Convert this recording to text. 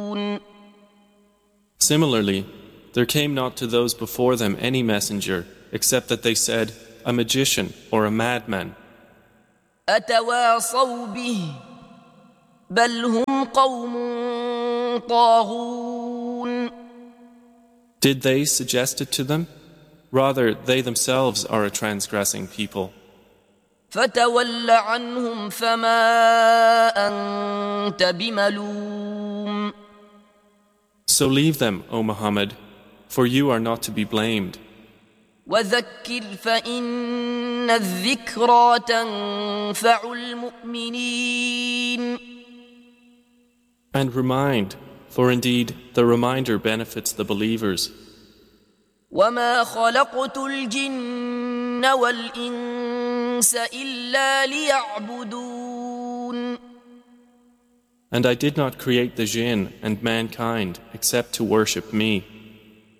Similarly, there came not to those before them any messenger except that they said, a magician or a madman. أتواصوا به بل هم قوم طاغون. Did they suggest it to them? Rather, they themselves are a transgressing people. فتول عنهم فما أنت بملوم. So leave them, O Muhammad, for you are not to be blamed. وذكر فإن الذكرى تنفع المؤمنين. And remind, for indeed the reminder benefits the believers. وما خلقت الجن والإنس إلا ليعبدون. And I did not create the jinn and mankind except to worship me.